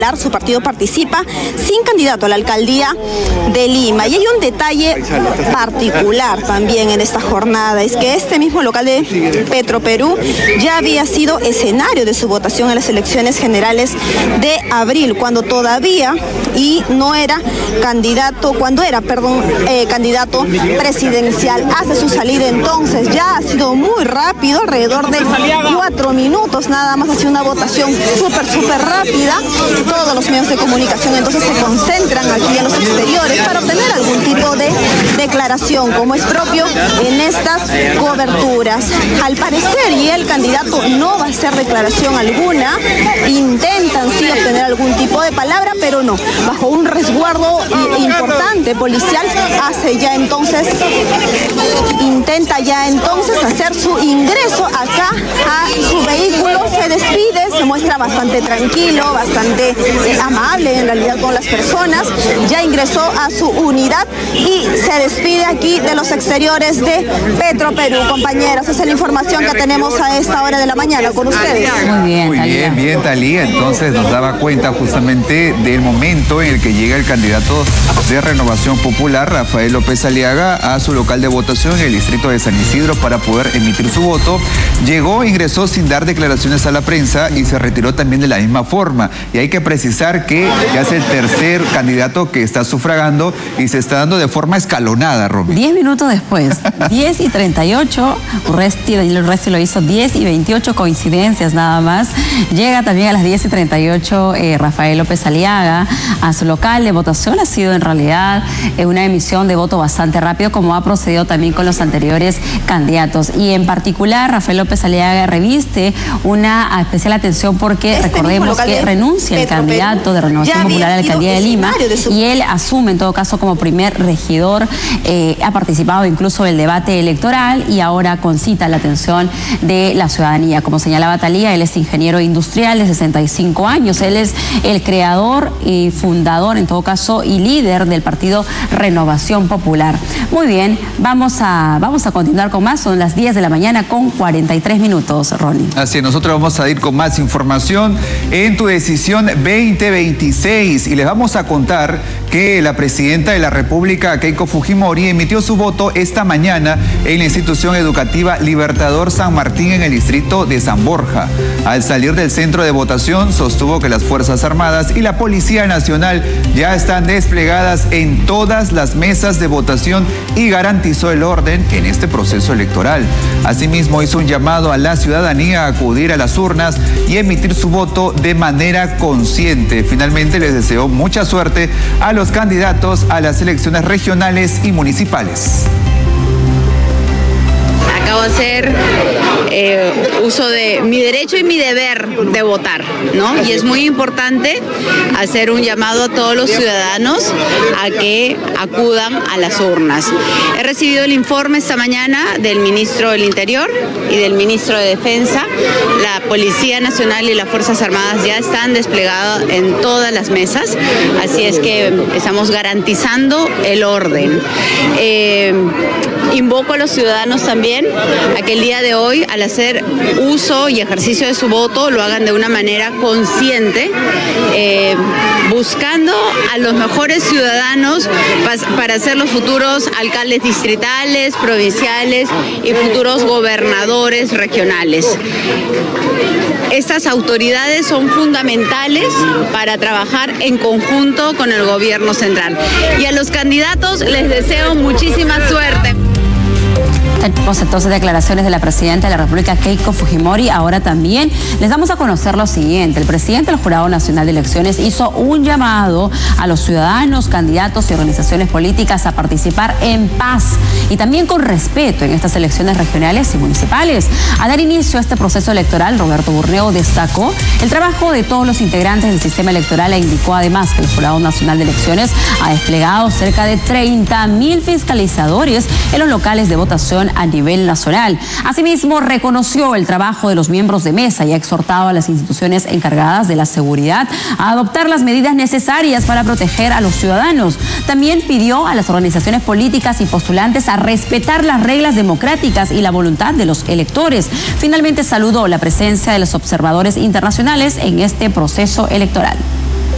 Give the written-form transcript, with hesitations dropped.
Su partido participa sin candidato a la alcaldía de Lima. Y hay un detalle particular también en esta jornada, es que este mismo local de Petroperú ya había sido escenario de su votación en las elecciones generales de abril, cuando todavía no era candidato, candidato presidencial. Hace su salida entonces, ya ha sido muy rápido, alrededor de 4 minutos nada más, ha sido una votación súper rápida. Todos los medios de comunicación entonces se concentran aquí en los exteriores para obtener algún tipo de declaración, como es propio en estas coberturas. Al parecer, y el candidato no va a hacer declaración alguna, intentan sí obtener algún tipo de palabra, pero no, bajo un resguardo importante policial, intenta ya entonces hacer su ingreso acá a su vehículo, se despide, se muestra bastante tranquilo, bastante amable en realidad con las personas, ya ingresó a su unidad y se despide aquí de los exteriores de Petroperú. Compañeros, esa es la información que tenemos a esta hora de la mañana con ustedes. Muy bien, Talía. Entonces nos daba cuenta justamente del momento en el que llega el candidato de Renovación Popular, Rafael López Aliaga, a su local de votación en el distrito de San Isidro para poder emitir su voto. Llegó, ingresó sin dar declaraciones a la prensa y se retiró también de la misma forma. Y hay que precisar que ya es el tercer candidato que está sufragando y se está dando de forma escalonada, Romy. 10 minutos después, 10:38, el resto lo hizo 10:28, coincidencias nada más. Llega también a las 10:38 Rafael López Aliaga a su local de votación. Ha sido en realidad una emisión de voto bastante rápido, como ha procedido también con los anteriores candidatos. Y en particular, Rafael López Aliaga reviste una especial atención porque recordemos que renuncia el candidato de Renovación Popular a la alcaldía de Lima y él asume en todo caso como primer regidor. Ha participado incluso del debate electoral y ahora concita la atención de la ciudadanía. Como señalaba Talía, él es ingeniero industrial de 65 años. Él es el creador y fundador, en todo caso, y líder del partido Renovación Popular. Muy bien, vamos a continuar con más. Son las 10 de la mañana con 43 minutos, Ronnie. Así es, nosotros vamos a ir con más información en Tu Decisión 2026 y les vamos a contar que la presidenta de la República, Keiko Fujimori, emitió su voto esta mañana en la institución educativa Libertador San Martín en el distrito de San Borja. Al salir del centro de votación, sostuvo que las Fuerzas Armadas y la Policía Nacional ya están desplegadas en todas las mesas de votación y garantizó el orden en este proceso electoral. Asimismo, hizo un llamado a la ciudadanía a acudir a las urnas y emitir su voto de manera consciente. Finalmente, les deseo mucha suerte a los candidatos a las elecciones regionales y municipales. Acabo de hacer uso de mi derecho y mi deber de votar, ¿no? Y es muy importante hacer un llamado a todos los ciudadanos a que acudan a las urnas. He recibido el informe esta mañana del ministro del Interior y del ministro de Defensa. La Policía Nacional y las Fuerzas Armadas ya están desplegadas en todas las mesas, así es que estamos garantizando el orden. Invoco a los ciudadanos también a que el día de hoy, al hacer uso y ejercicio de su voto, lo hagan de una manera consciente, buscando a los mejores ciudadanos para ser los futuros alcaldes distritales, provinciales y futuros gobernadores regionales. Estas autoridades son fundamentales para trabajar en conjunto con el gobierno central. Y a los candidatos les deseo muchísima suerte. Tenemos entonces declaraciones de la presidenta de la República, Keiko Fujimori. Ahora también les damos a conocer lo siguiente. El presidente del Jurado Nacional de Elecciones hizo un llamado a los ciudadanos, candidatos y organizaciones políticas a participar en paz y también con respeto en estas elecciones regionales y municipales. A dar inicio a este proceso electoral, Roberto Burneo destacó el trabajo de todos los integrantes del sistema electoral e indicó además que el Jurado Nacional de Elecciones ha desplegado cerca de 30.000 fiscalizadores en los locales de votación a nivel nacional. Asimismo, reconoció el trabajo de los miembros de mesa y ha exhortado a las instituciones encargadas de la seguridad a adoptar las medidas necesarias para proteger a los ciudadanos. También pidió a las organizaciones políticas y postulantes a respetar las reglas democráticas y la voluntad de los electores. Finalmente, saludó la presencia de los observadores internacionales en este proceso electoral.